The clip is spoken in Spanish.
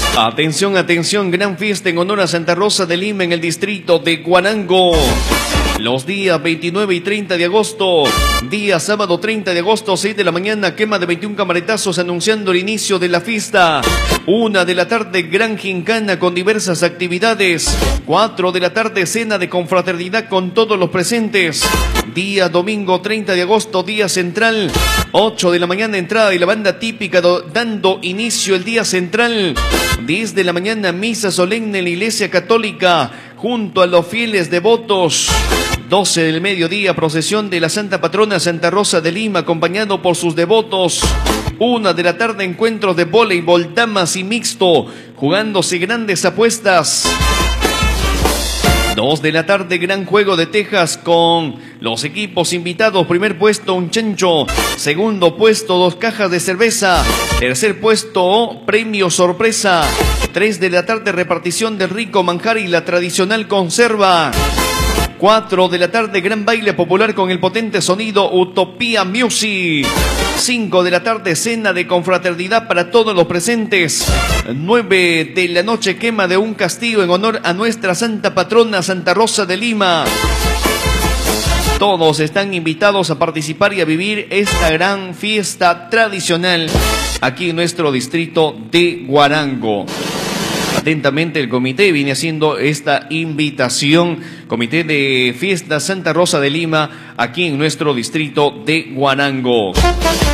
Atención, atención, gran fiesta en honor a Santa Rosa de Lima en el distrito de Huarango. Los días 29 y 30 de agosto, día sábado 30 de agosto, 6 de la mañana, quema de 21 camaretazos anunciando el inicio de la fiesta. 1 de la tarde, gran gincana con diversas actividades. 4 de la tarde, cena de confraternidad con todos los presentes. Día domingo 30 de agosto, día central. 8 de la mañana, entrada de la banda típica dando inicio el día central. 10 de la mañana, misa solemne en la Iglesia Católica junto a los fieles devotos. 12 del mediodía, procesión de la Santa Patrona Santa Rosa de Lima, acompañado por sus devotos. 1 de la tarde, encuentros de voleibol, damas y mixto, jugándose grandes apuestas. 2 de la tarde, gran juego de tejas con los equipos invitados. Primer puesto, un chancho. Segundo puesto, 2 cajas de cerveza. Tercer puesto, premio sorpresa. 3 de la tarde, repartición del rico manjar y la tradicional conserva. 4 de la tarde, gran baile popular con el potente sonido Utopía Music. 5 de la tarde, cena de confraternidad para todos los presentes. 9 de la noche, quema de un castillo en honor a nuestra Santa Patrona Santa Rosa de Lima. Todos están invitados a participar y a vivir esta gran fiesta tradicional aquí en nuestro distrito de Huarango. Atentamente, el comité viene haciendo esta invitación. Comité de Fiesta Santa Rosa de Lima, aquí en nuestro distrito de Huarango.